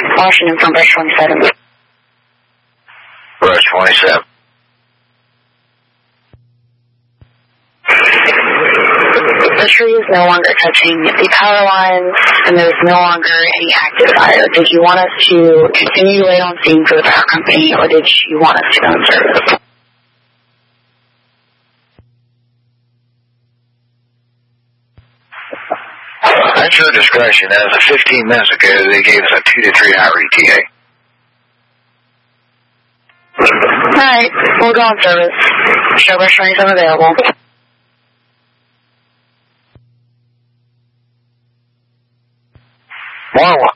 Washington from Brush 27. Brush 27. The tree is no longer touching the power lines, and there's no longer any active fire. Did you want us to continue to wait on scene for the power company, or did you want us to go in service? At your discretion. As of 15 minutes ago, they gave us a 2 to 3 hour ETA. Alright, we'll go on service. Show Brush 27 available. Marwa.